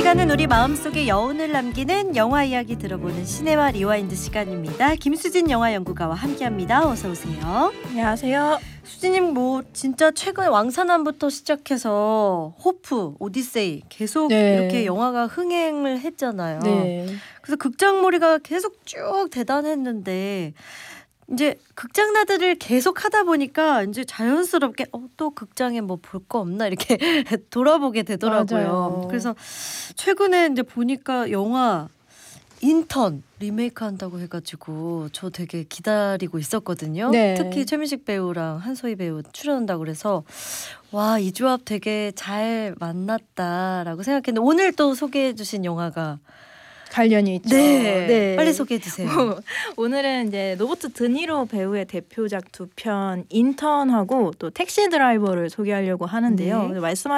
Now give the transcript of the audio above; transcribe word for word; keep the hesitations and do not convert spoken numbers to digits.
시간은 우리 마음속에 여운을 남기는 영화 이야기 들어보는 시네마 리와인드 시간입니다. 김수진 영화연구가와 함께합니다. 어서 오세요. 안녕하세요. 수진님 뭐 진짜 최근 왕산암부터 시작해서 호프, 오디세이 계속 네. 이렇게 영화가 흥행을 했잖아요. 네. 그래서 극장몰이가 계속 쭉 대단했는데 이제 극장나들을 계속 하다 보니까 이제 자연스럽게 어, 또 극장에 뭐 볼 거 없나 이렇게 돌아보게 되더라고요. 맞아요. 그래서 최근에 이제 보니까 영화 인턴 리메이크 한다고 해가지고 저 되게 기다리고 있었거든요. 네. 특히 최민식 배우랑 한소희 배우 출연한다고 그래서 와, 이 조합 되게 잘 만났다라고 생각했는데 오늘 또 소개해 주신 영화가 관련이 있죠. 네, 네. 빨리 소개해 주세요. 오늘은 이제 로버트 드니로 배우의 대표작 두 편 인턴하고 또 택시 드라이버를 소개하려고 하는데요. 네. 말씀